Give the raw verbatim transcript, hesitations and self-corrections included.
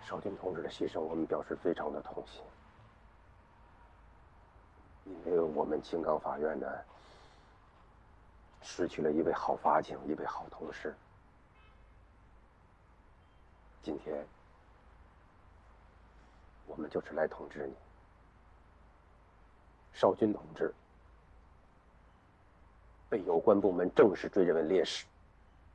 少军同志的牺牲，我们表示非常的痛心，因为我们青冈法院呢，失去了一位好法警，一位好同事。今天，我们就是来通知你，少军同志被有关部门正式追认为烈士。